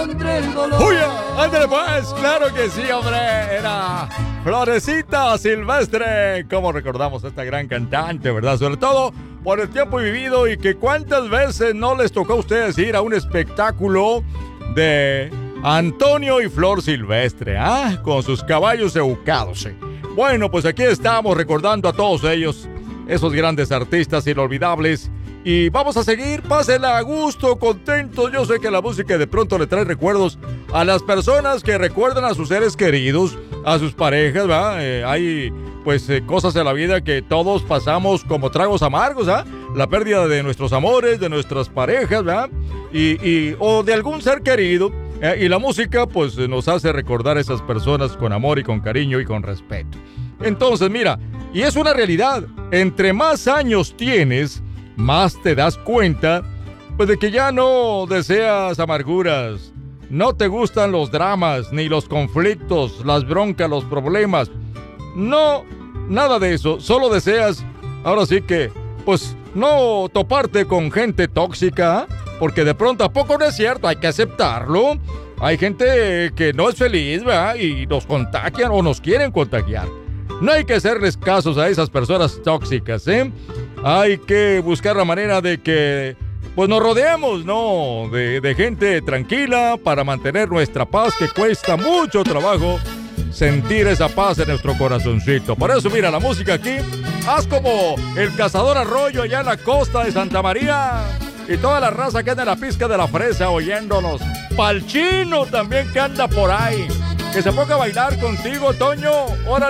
pondré el dolor. ¡Uy! ¡Ándale pues! ¡Claro que sí, hombre! Era Florecita Silvestre. ¿Cómo recordamos a esta gran cantante, verdad? Sobre todo por el tiempo vivido y que cuántas veces no les tocó a ustedes ir a un espectáculo de Antonio y Flor Silvestre, con sus caballos educados. Bueno, pues aquí estamos recordando a todos ellos, esos grandes artistas inolvidables. Y vamos a seguir, pásenla a gusto, contentos. Yo sé que la música de pronto le trae recuerdos a las personas que recuerdan a sus seres queridos, a sus parejas, ¿va? Hay pues cosas en la vida que todos pasamos como tragos amargos, la pérdida de nuestros amores, de nuestras parejas, ¿va? O de algún ser querido. Y la música pues nos hace recordar a esas personas con amor y con cariño y con respeto. Entonces mira, y es una realidad, entre más años tienes, más te das cuenta pues de que ya no deseas amarguras, no te gustan los dramas, ni los conflictos, las broncas, los problemas. No, nada de eso, solo deseas, ahora sí que, pues, no toparte con gente tóxica, porque de pronto a poco no es cierto, hay que aceptarlo. Hay gente que no es feliz, ¿verdad? Y nos contagian o nos quieren contagiar. No hay que hacerles casos a esas personas tóxicas, Hay que buscar la manera de que pues nos rodeemos, ¿no? De gente tranquila para mantener nuestra paz, que cuesta mucho trabajo sentir esa paz en nuestro corazoncito. Por eso, mira, la música aquí, haz como el Cazador Arroyo allá en la costa de Santa María. Y toda la raza que anda en la pizca de la fresa oyéndonos. Pal Chino también que anda por ahí. Que se ponga a bailar contigo, Toño. Órale.